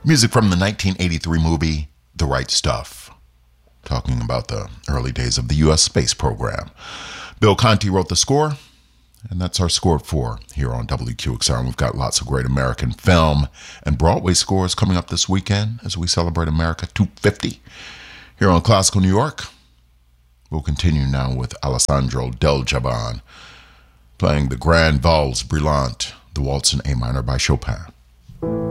Music from the 1983 movie The Right Stuff, talking about the early days of the U.S. space program. Bill Conti wrote the score, and that's our score for here on WQXR. And we've got lots of great American film and Broadway scores coming up this weekend as we celebrate America 250 here on Classical New York. We'll continue now with Alessandro Del Giavan playing the Grand Valse Brillante, the Waltz in A minor by Chopin.